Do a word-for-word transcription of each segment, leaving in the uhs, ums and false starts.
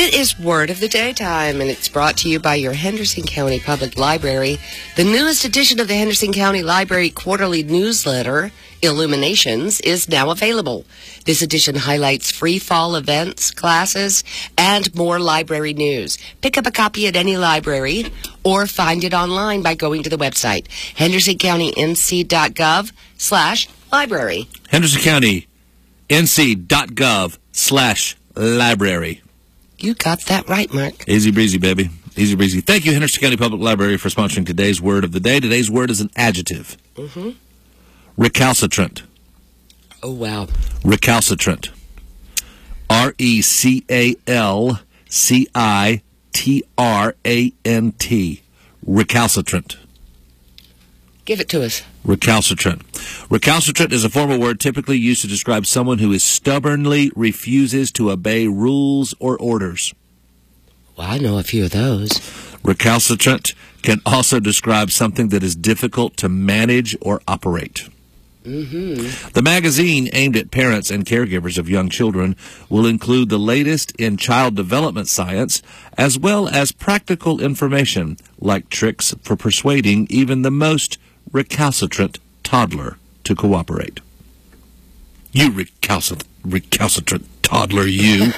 It is Word of the Day time, and it's brought to you by your Henderson County Public Library. The newest edition of the Henderson County Library quarterly newsletter, Illuminations, is now available. This edition highlights free fall events, classes, and more library news. Pick up a copy at any library or find it online by going to the website, henderson county n c dot gov slash library. henderson county n c dot gov slash library. You got that right, Mark. Easy breezy, baby. Easy breezy. Thank you, Henderson County Public Library, for sponsoring today's word of the day. Today's word is an adjective. Mm-hmm. Recalcitrant. Oh, wow. Recalcitrant. R E C A L C I T R A N T. Recalcitrant. Give it to us. Recalcitrant. Recalcitrant is a formal word typically used to describe someone who is stubbornly refuses to obey rules or orders. Well, I know a few of those. Recalcitrant can also describe something that is difficult to manage or operate. Mm-hmm. The magazine aimed at parents and caregivers of young children will include the latest in child development science, as well as practical information like tricks for persuading even the most recalcitrant toddler to cooperate. You recalcitrant, recalcitrant toddler, you.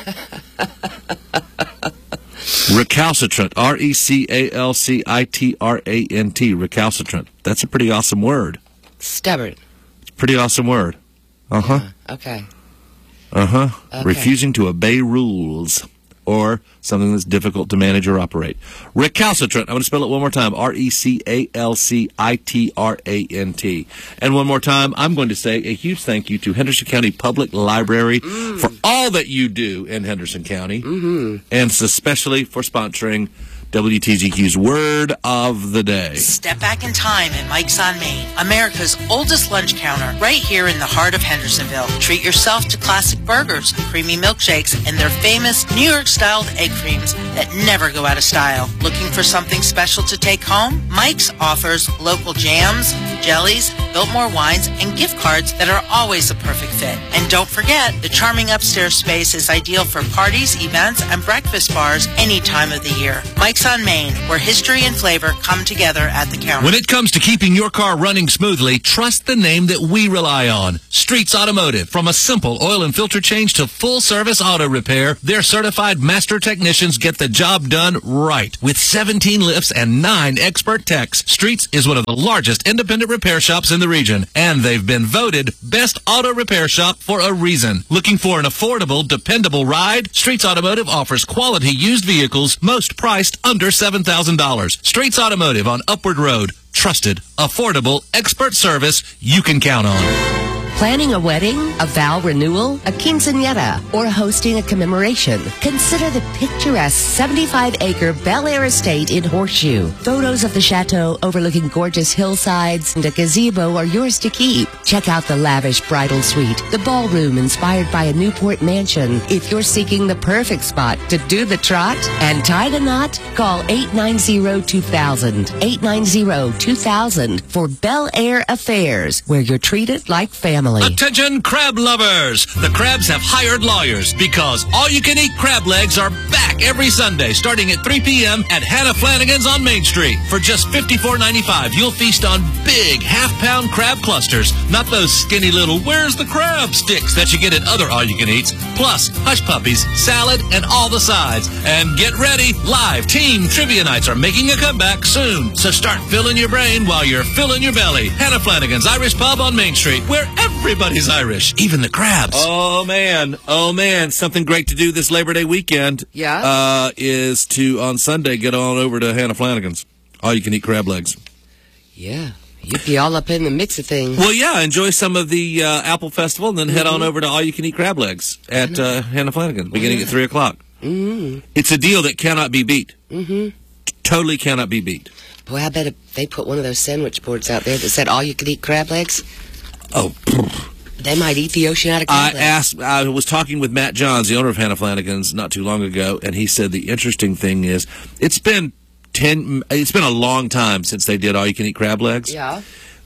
Recalcitrant, R E C A L C I T R A N T, recalcitrant. That's a pretty awesome word. Stubborn. Pretty awesome word. Uh-huh. Yeah, okay. Uh-huh. Okay. Refusing to obey rules or something that's difficult to manage or operate. Recalcitrant. I'm going to spell it one more time. R E C A L C I T R A N T. And one more time, I'm going to say a huge thank you to Henderson County Public Library mm. for all that you do in Henderson County, mm-hmm. and especially for sponsoring W T G Q's Word of the Day. Step back in time at Mike's on Main, America's oldest lunch counter, right here in the heart of Hendersonville. Treat yourself to classic burgers, creamy milkshakes, and their famous New York-styled egg creams that never go out of style. Looking for something special to take home? Mike's offers local jams, jellies, Biltmore wines, and gift cards that are always a perfect fit. And don't forget, the charming upstairs space is ideal for parties, events, and breakfast bars any time of the year. Mike's on Main, where history and flavor come together at the counter. When it comes to keeping your car running smoothly, trust the name that we rely on, Streets Automotive. From a simple oil and filter change to full-service auto repair, their certified master technicians get the job done right. With seventeen lifts and nine expert techs, Streets is one of the largest independent repair shops in the region, and they've been voted Best Auto Repair Shop for a reason. Looking for an affordable, dependable ride? Streets Automotive offers quality used vehicles, most priced under seven thousand dollars. Streets Automotive on Upward Road. Trusted, affordable, expert service you can count on. Planning a wedding, a vow renewal, a quinceañera, or hosting a commemoration? Consider the picturesque seventy-five acre Bel Air estate in Horseshoe. Photos of the chateau overlooking gorgeous hillsides and a gazebo are yours to keep. Check out the lavish bridal suite, the ballroom inspired by a Newport mansion. If you're seeking the perfect spot to do the trot and tie the knot, call eight nine zero, two thousand, eight nine zero, two thousand for Bel Air Affairs, where you're treated like family. Attention crab lovers! The Crabs have hired lawyers because all-you-can-eat crab legs are back every Sunday starting at three p.m. at Hannah Flanagan's on Main Street. For just fifty-four ninety-five, you'll feast on big half-pound crab clusters, not those skinny little where's the crab sticks that you get at other all-you-can-eats, plus hush puppies, salad, and all the sides. And get ready, live team trivia nights are making a comeback soon, so start filling your brain while you're filling your belly. Hannah Flanagan's Irish Pub on Main Street, where everybody's Irish, even the crabs. Oh, man. Oh, man. Something great to do this Labor Day weekend. Yeah? Uh, is to, on Sunday, get on over to Hannah Flanagan's. All you can eat crab legs. Yeah. You'd be all up in the mix of things. Well, yeah. Enjoy some of the uh, Apple Festival and then mm-hmm. head on over to All You Can Eat Crab Legs at uh, Hannah Flanagan's beginning yeah. at three o'clock. Mm-hmm. It's a deal that cannot be beat. Mm-hmm. Totally cannot be beat. Boy, I bet if they put one of those sandwich boards out there that said all you could eat crab legs. Oh, they might eat the ocean out of crab I legs. asked. I was talking with Matt Johns, the owner of Hannah Flanagan's, not too long ago, and he said the interesting thing is it's been ten. It's been a long time since they did all you can eat crab legs. Yeah.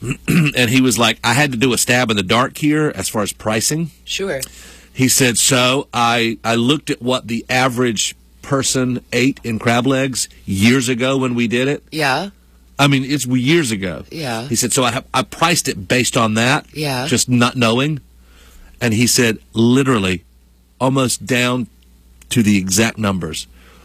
And he was like, I had to do a stab in the dark here as far as pricing. Sure. He said, so I I looked at what the average person ate in crab legs years ago when we did it. Yeah. I mean, it's years ago. Yeah. He said, so I, I priced it based on that. Yeah. Just not knowing. And he said, literally, almost down to the exact numbers,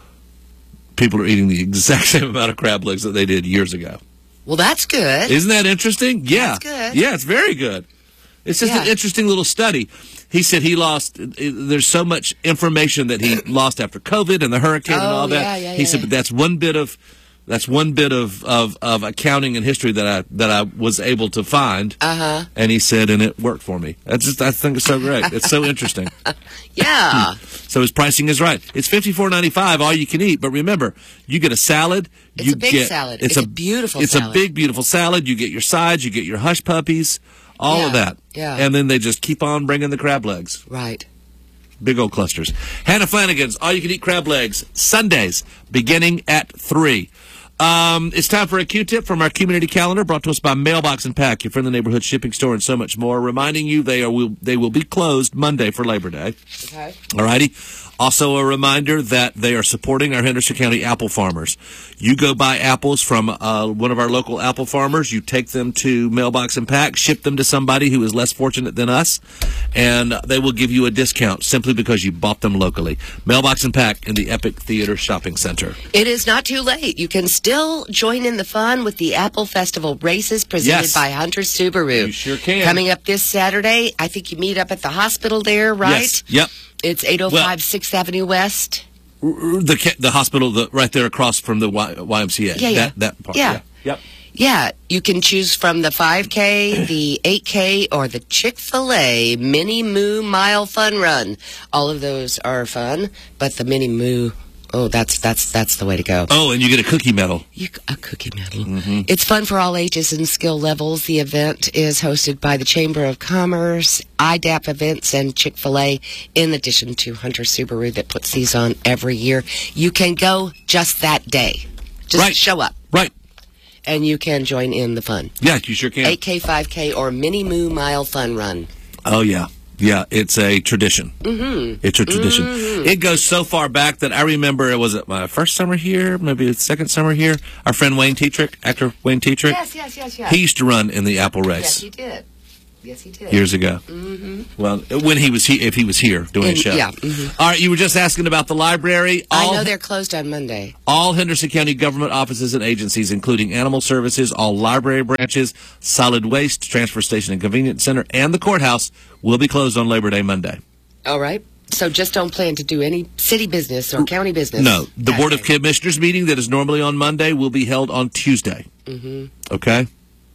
people are eating the exact same amount of crab legs that they did years ago. Well, that's good. Isn't that interesting? Yeah. That's good. Yeah, it's very good. It's just Yeah. an interesting little study. He said he lost, there's so much information that he lost after COVID and the hurricane and Oh, all that. yeah, yeah, he yeah, said, yeah. but that's one bit of, that's one bit of, of, of accounting and history that I, that I was able to find. Uh-huh. And he said, and it worked for me. That's just, I think it's so great. It's so interesting. Yeah. So his pricing is right. It's fifty-four ninety-five, all you can eat. But remember, you get a salad. It's you a big get, salad. It's a beautiful It's salad. a big, beautiful salad. You get your sides. You get your hush puppies. All of Yeah, that. yeah. And then they just keep on bringing the crab legs. Right. Big old clusters. Hannah Flanagan's All You Can Eat Crab Legs, Sundays, beginning at three. Um, it's time for a Q-tip from our community calendar, brought to us by Mailbox and Pack, your friendly neighborhood shipping store, and so much more. Reminding you they are will they will be closed Monday for Labor Day. Okay. All righty. Also, a reminder that they are supporting our Henderson County apple farmers. You go buy apples from uh, one of our local apple farmers. You take them to Mailbox and Pack, ship them to somebody who is less fortunate than us, and they will give you a discount simply because you bought them locally. Mailbox and Pack in the Epic Theater Shopping Center. It is not too late. You can still join in the fun with the Apple Festival races presented Yes. by Hunter Subaru. You sure can. Coming up this Saturday, I think you meet up at the hospital there, right? Yes. Yep. It's eight oh five sixth Avenue West. The ca- the hospital the, right there across from the y- YMCA. Yeah, yeah. That, that part. Yeah. Yep. Yeah, you can choose from the five K, the eight K, or the Chick-fil-A Mini Moo Mile Fun Run. All of those are fun, but the Mini Moo, oh, that's that's that's the way to go. Oh, and you get a cookie medal. You, a cookie medal. Mm-hmm. It's fun for all ages and skill levels. The event is hosted by the Chamber of Commerce, I D A P Events, and Chick-fil-A, in addition to Hunter Subaru that puts these on every year. You can go just that day. Just Right. show up, Right. and you can join in the fun. Yeah, you sure can. eight K, five K, or Mini Moo Mile Fun Run. Oh, yeah. Yeah, it's a tradition. Mm-hmm. It's a tradition. Mm-hmm. It goes so far back that I remember, it was it my first summer here, maybe the second summer here, our friend Wayne Tetrick, actor Wayne Tetrick, Yes, yes, yes, yes. he used to run in the apple yes, race he did. Yes, he did. years ago. Mm-hmm. Well, when he was he, if he was here doing In- a show. yeah, mhm. All right, you were just asking about the library. I All- know they're closed on Monday. All Henderson County government offices and agencies, including animal services, all library branches, solid waste, transfer station and convenience center, and the courthouse will be closed on Labor Day Monday. All right. So just don't plan to do any city business or county business. No, the that Board of day. Commissioners meeting that is normally on Monday will be held on Tuesday. Mm-hmm. Okay?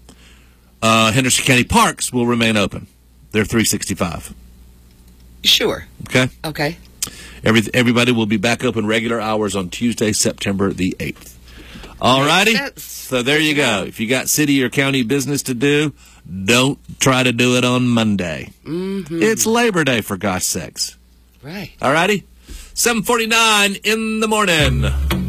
Uh, Henderson County Parks will remain open. They're three sixty-five. Sure. Okay? Okay. Every, everybody will be back open regular hours on Tuesday, September the eighth. All righty? sense. So there you go. If you got city or county business to do, don't try to do it on Monday. Mm-hmm. It's Labor Day, for gosh sakes. Right. All righty? seven forty-nine in the morning.